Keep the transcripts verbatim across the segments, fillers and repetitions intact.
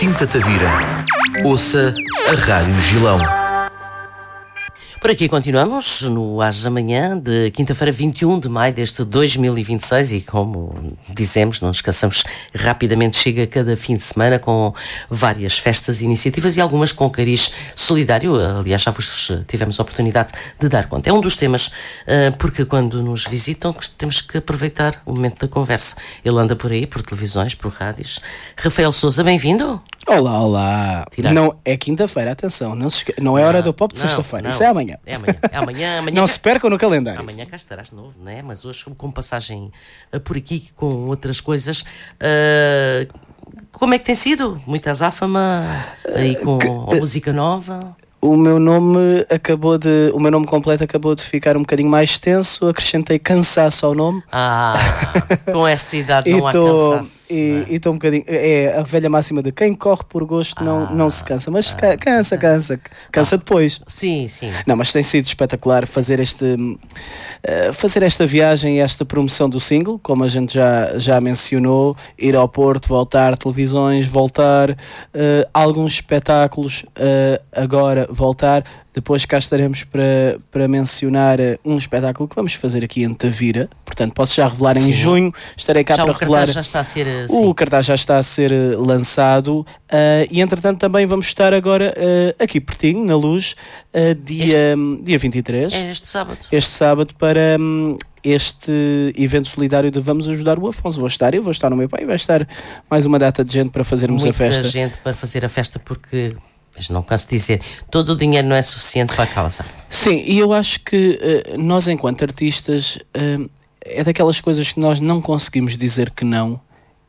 Sinta Tavira. Ouça a Rádio Gilão. Por aqui continuamos no Às da Manhã de quinta-feira, vinte e um de maio deste dois mil e vinte e seis, e como dizemos, não nos esqueçamos, rapidamente chega cada fim de semana com várias festas, iniciativas e algumas com cariz solidário. Aliás, já vos tivemos a oportunidade de dar conta. É um dos temas, porque quando nos visitam temos que aproveitar o momento da conversa. Ele anda por aí, por televisões, por rádios. Rafael Sousa, bem-vindo. Olá, olá. Tiraste. Não, é quinta-feira, atenção, não, se esque... não é hora do pop de Não, sexta-feira, não. isso é amanhã. É amanhã, é amanhã, amanhã Não cá- se percam no calendário. Amanhã cá estarás de novo, não é? Mas hoje com passagem uh, por aqui com outras coisas. Uh, como é que tem sido? Muita azáfama aí com a música nova? O meu nome acabou de. O meu nome completo acabou de ficar um bocadinho mais extenso, acrescentei cansaço ao nome. Ah, com essa idade E não há estou cansaço. não é? e estou um bocadinho. É a velha máxima de quem corre por gosto não, não se cansa, mas ca- cansa, cansa, cansa depois. Sim, sim. Não, mas tem sido espetacular fazer este uh, fazer esta viagem e esta promoção do single, como a gente já, já mencionou, ir ao Porto, voltar, televisões, voltar, uh, alguns espetáculos, uh, agora voltar. Depois cá estaremos para, para mencionar uh, um espetáculo que vamos fazer aqui em Tavira, portanto posso já revelar em Sim. junho, estarei cá Já para o revelar. cartaz já está a ser assim. O cartaz já está a ser uh, lançado, uh, e entretanto também vamos estar agora uh, aqui pertinho, na Luz, uh, dia, um, dia vinte e três, É este sábado. este sábado, para um, este evento solidário de Vamos Ajudar o Afonso. Vou estar, eu vou estar no meu pai, e vai estar mais uma data de gente para fazermos Muita a festa. gente para fazer a festa, porque, mas não canso de dizer, todo o dinheiro não é suficiente para a causa. Sim, e eu acho que uh, nós enquanto artistas, uh, é daquelas coisas que nós não conseguimos dizer que não,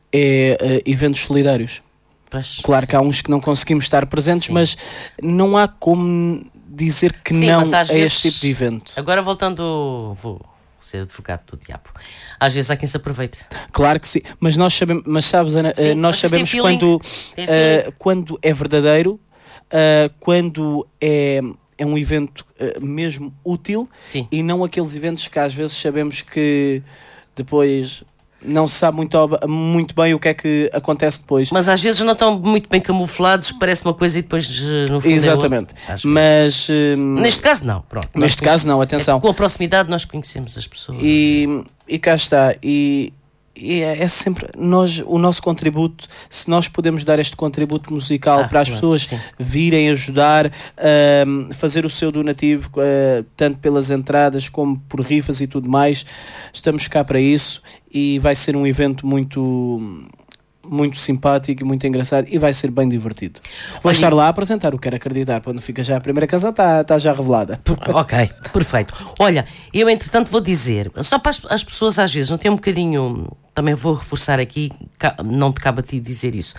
é uh, eventos solidários. Pois, Claro que há uns que não conseguimos estar presentes, Sim. mas não há como dizer que Sim, não mas às a vezes- este tipo de evento. Agora voltando, vou ser advogado do diabo. Às vezes há quem se aproveite. Claro que sim, mas nós sabemos, mas sabes, Ana, Sim, eh, nós vocês têm sabemos feeling? quando, Têm eh, feeling? quando é verdadeiro, eh, quando é, é um evento eh, mesmo útil, Sim. e não aqueles eventos que às vezes sabemos que depois não se sabe muito, ob- muito bem o que é que acontece depois. Mas às vezes não estão muito bem camuflados, parece uma coisa e depois eh, no fundo Exatamente, é outra. Às vezes. mas eh, Neste caso não, pronto. Nós neste caso não, atenção. Com a proximidade nós conhecemos as pessoas. E, e cá está, e, e é, é sempre nós, o nosso contributo, se nós podemos dar este contributo musical Ah, para as claro, pessoas sim. virem ajudar, ahm, fazer o seu donativo, ah, tanto pelas entradas como por rifas e tudo mais, estamos cá para isso, e vai ser um evento muito muito simpático e muito engraçado, e vai ser bem divertido. Vou Olha, estar lá a apresentar o Quero Acreditar, quando fica já a primeira canção, está tá já revelada. Por- ok, perfeito. Olha, eu entretanto vou dizer, só para as, as pessoas às vezes não têm um bocadinho, também vou reforçar aqui, ca- não te cabe a ti dizer isso.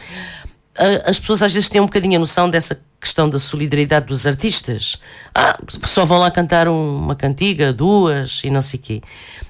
A- As pessoas às vezes têm um bocadinho a noção dessa questão da solidariedade dos artistas. Ah, só vão lá cantar um- uma cantiga, duas e não sei o quê.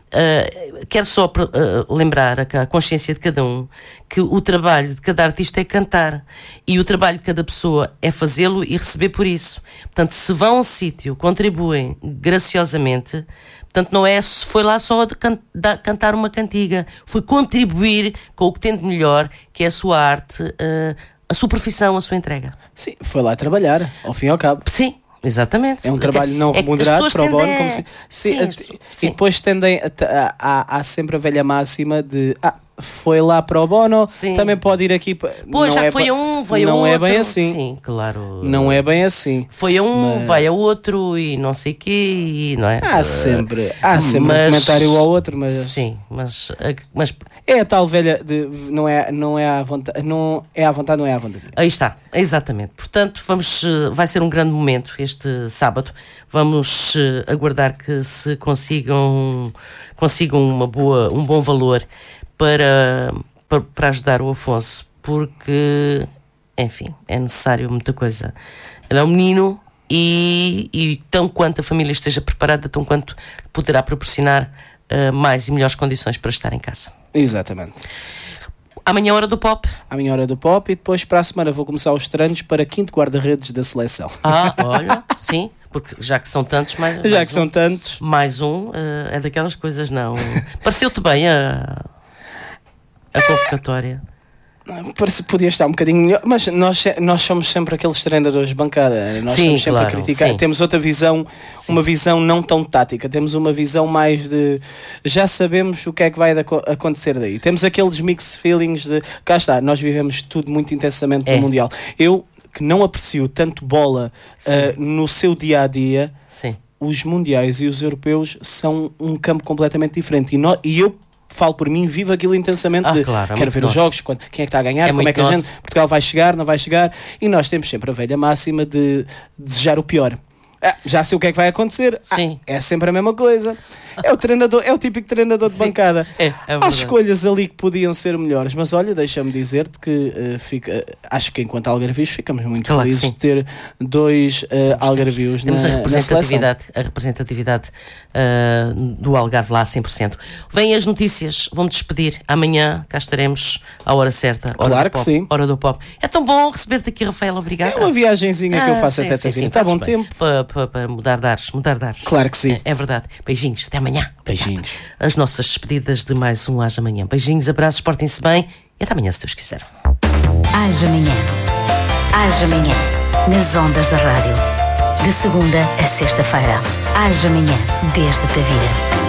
Uh, quero só uh, lembrar a, a consciência de cada um que o trabalho de cada artista é cantar, e o trabalho de cada pessoa é fazê-lo e receber por isso. Portanto, se vão a um sítio, contribuem graciosamente, portanto não é se foi lá só de can, da, cantar uma cantiga, foi contribuir com o que tem de melhor, que é a sua arte, uh, a sua profissão, a sua entrega. Sim, foi lá trabalhar, ao fim e ao cabo. Sim, exatamente. É um trabalho não É que as remunerado pessoas para o bono, tendem a- como se... Sim, Sim, as at- pessoas- e sim. depois tendem a, a- a- há sempre a velha máxima de ah, foi lá para o bono, Sim. também pode ir aqui para... Pois, já é que foi ba- a um, foi a não outro. é bem assim, Sim, claro. não é bem assim. Foi a um, Mas- vai a outro e não sei o quê, e não é? Há sempre, há sempre Mas- um comentário ao outro, mas Sim, mas, mas é a tal velha de não é, não é à vontade, não é à vontade, não é à vontade. aí está, exatamente. Portanto, vamos, eh, vai ser um grande momento este sábado. Vamos eh, aguardar que se consigam, consigam uma boa, um bom valor para, para, para ajudar o Afonso, porque, enfim, é necessário muita coisa. Ele é um menino e, e tão quanto a família esteja preparada, tão quanto poderá proporcionar uh, mais e melhores condições para estar em casa. Exatamente. Amanhã, hora do pop. À minha hora do pop, e depois para a semana vou começar os treinos para quinto guarda-redes da seleção. Ah, olha, sim, porque já que são tantos, mais, Já mais que são um, tantos. mais um uh, é daquelas coisas, não. Pareceu-te bem a, a convocatória? Parece, podia estar um bocadinho melhor, mas nós, nós somos sempre aqueles treinadores de bancada. Nós Sim, somos sempre claro, a criticar. sim. Temos outra visão, Sim. uma visão não tão tática. Temos uma visão mais de já sabemos o que é que vai acontecer daí. Temos aqueles mixed feelings de cá está, nós vivemos tudo muito intensamente É. no Mundial. Eu que não aprecio tanto bola uh, no seu dia a dia, Sim. os mundiais e os europeus são um campo completamente diferente. E, no, e eu falo por mim, vivo aquilo intensamente. Ah, de, claro, é quero muito ver nosso. os jogos, quando, quem é que está a ganhar, É como é muito que a gente, nosso. Portugal vai chegar, não vai chegar, e nós temos sempre a velha máxima de desejar o pior. Ah, já sei o que é que vai acontecer. Sim. Ah, é sempre a mesma coisa. É o treinador, é o típico treinador de Sim. bancada. É, é Há verdade. escolhas ali que podiam ser melhores, mas olha, deixa-me dizer-te que uh, fica, uh, acho que enquanto algarvios ficamos muito Claro que felizes sim. de ter dois uh, algarvios na, Temos a na seleção. representatividade, a representatividade uh, do Algarve lá a cem por cento. Vêm as notícias, vou-me despedir. Amanhã cá estaremos à hora certa. Hora Claro do que pop, sim. Hora do pop. É tão bom receber-te aqui, Rafael. Obrigada. É uma viagenzinha que eu Ah, faço sim, até sim, ter sim, vindo. Está fazes bom bem. tempo. Para, para, para mudar de ares, mudar de ares. Claro que sim. É, é verdade. Beijinhos, até amanhã. Beijinhos. As nossas despedidas de mais um Haja Amanhã. Beijinhos, abraços, portem-se bem e até amanhã, se Deus quiser. Haja Amanhã. Haja Amanhã. Nas ondas da rádio. De segunda a sexta-feira. Haja Amanhã. Desde Tavira.